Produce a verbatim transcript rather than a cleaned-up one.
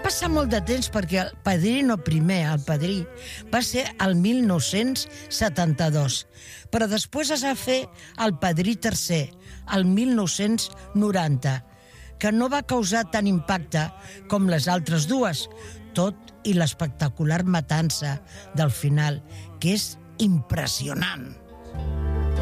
passar molt de temps perquè el Padrino primer, el Padrí, va ser el mil nou-cents setanta-dos, però després es va fer el Padrí tercer, el mil nou-cents noranta, que no va causar tant impacte com les altres dues, tot i l'espectacular matança del final, que és impressionant.